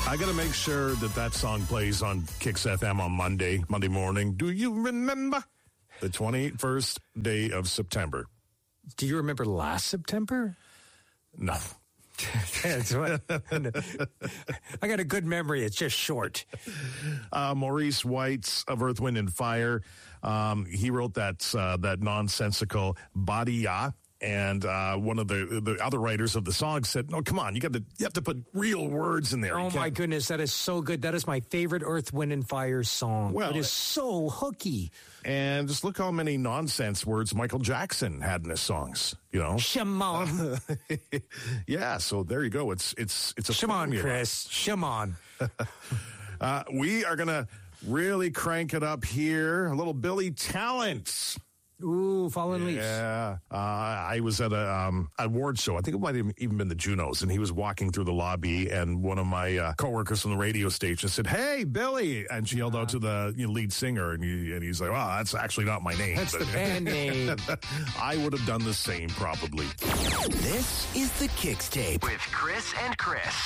I got to make sure that song plays on Kicks FM on Monday morning. Do you remember the 21st day of September? Do you remember last September? No. That's what, I got a good memory. It's just short. Maurice White of Earth, Wind and Fire. He wrote that nonsensical Badia. And one of the other writers of the song said, "No, come on, you have to put real words in there." Oh my goodness, that is so good. That is my favorite Earth, Wind and Fire song. Well, it is so hooky. And just look how many nonsense words Michael Jackson had in his songs. You know, Shimon. Yeah, so there you go. It's a Shimon, Chris. Shimon. We are gonna really crank it up here. A little Billy Talent. Ooh, Fallen Leaves. Yeah. I was at a award show. I think it might have even been the Junos. And he was walking through the lobby, and one of my coworkers from the radio station said, "Hey, Billy." And she yelled out to the lead singer, and he's like, "Well, that's actually not my name." That's the band name. I would have done the same, probably. This is the Kicks Tape with Chris and Chris.